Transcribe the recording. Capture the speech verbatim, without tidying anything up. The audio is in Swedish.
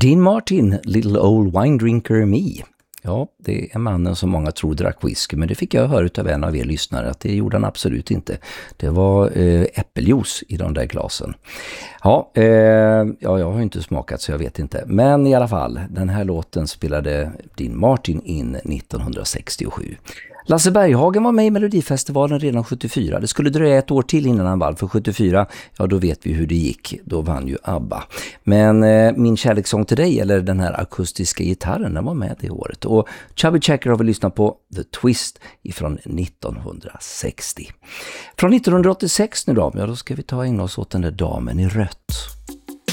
Dean Martin, Little Old Wine Drinker Me. Ja, det är mannen som många tror drack whisky, men det fick jag höra av en av er lyssnare att det gjorde han absolut inte. Det var eh, äppeljuice i de där glasen. Ja, eh, ja, jag har inte smakat så jag vet inte. Men i alla fall, den här låten spelade Dean Martin in nittonhundrasextiosju. Lasse Berghagen var med i Melodifestivalen redan sjuttiofyra. Det skulle dröja ett år till innan han vann, för sjuttiofyra, ja då vet vi hur det gick. Då vann ju ABBA. Men eh, Min kärlekssång till dig, eller den här akustiska gitarren, den var med det året. Och Chubby Checker har vi lyssnat på The Twist ifrån nittonhundrasextio. Från nittonhundraåttiosex nu då, ja då ska vi ta in oss åt den där damen i rött.